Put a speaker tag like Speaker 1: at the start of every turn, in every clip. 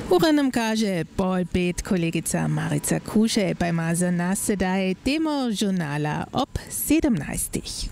Speaker 1: Ura nam kaže pol pet kolegica Marica Kuše, pa ima za nas sedaj temo žurnala ob 17.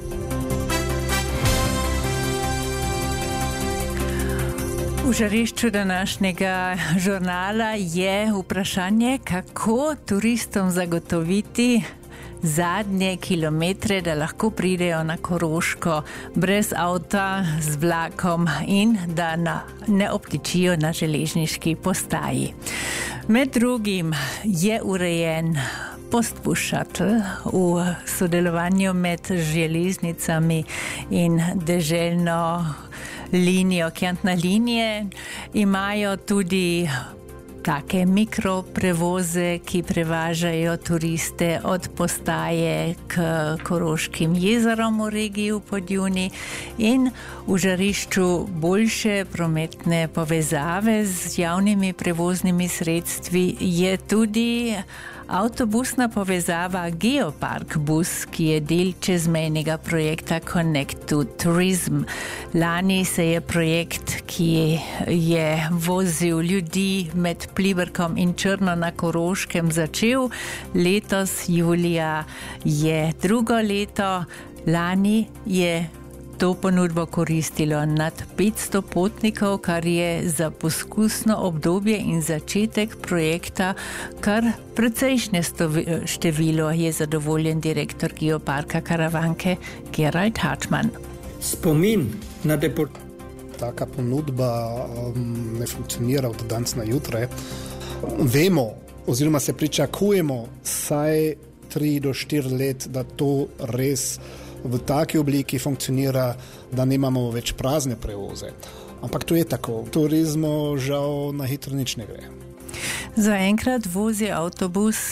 Speaker 2: V žarišču današnjega žurnala je vprašanje, kako turistom zagotoviti zadnje kilometre, da lahko pridejo na Koroško brez avta, z vlakom in da ne obtičijo na železniški postaji. Med drugim je urejen postbus shuttle v sodelovanju med železnicami in deželno linijo, Kjantna linije. Imajo tudi take mikroprevoze, ki prevažajo turiste od postaje k Koroškim jezerom v regiji v Podjuni in v žarišču boljše prometne povezave z javnimi prevoznimi sredstvi je tudi avtobusna povezava Geopark bus, ki je del čezmejnega projekta Connect to Tourism. Lani se je projekt, ki je vozil ljudi med Pliberkom in Črno na Koroškem, začel. Letos julija je drugo leto. Lani je to ponudbo koristilo nad 500 potnikov, kar je za poskusno obdobje in začetek projekta kar precejšnje število, je zadovoljen direktor Geoparka Karavanke Gerald Hartmann.
Speaker 3: Spomin na
Speaker 4: Taka ponudba ne funkcionira od danes na jutre. Vemo oziroma se pričakujemo vsaj 3 do 4 let, da to res v taki obliki funkcionira, da nemamo več prazne prevoze. Ampak to je tako. V turizmu žal na hitro nič ne gre.
Speaker 2: Zaenkrat vozi avtobus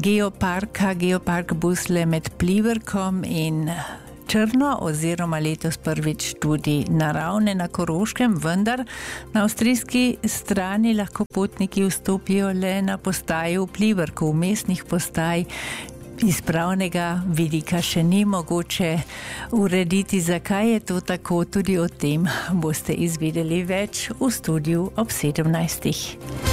Speaker 2: Geopark bus le med Pliberkom in Črno oziroma letos prvič tudi na Ravne na Koroškem, vendar na avstrijski strani lahko potniki vstopijo le na postaji v Pliberku. Mestnih postaj iz pravnega vidika še ni mogoče urediti. Zakaj je to tako, tudi o tem boste izvedeli več v studiu ob 17.